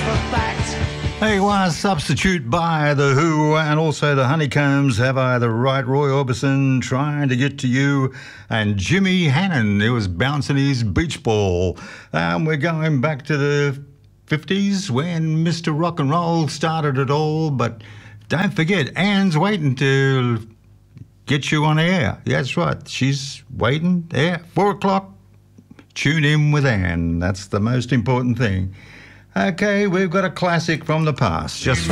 Hey, one substitute by The Who and also the Honeycombs. Have I the right? Roy Orbison trying to get to you. And Jimmy Hannon, who was bouncing his beach ball. We're going back to the 50s when Mr. Rock and Roll started it all. But don't forget, Anne's waiting to get you on air. That's right. She's waiting there. 4 o'clock. Tune in with Anne. That's the most important thing. Okay, we've got a classic from the past. Just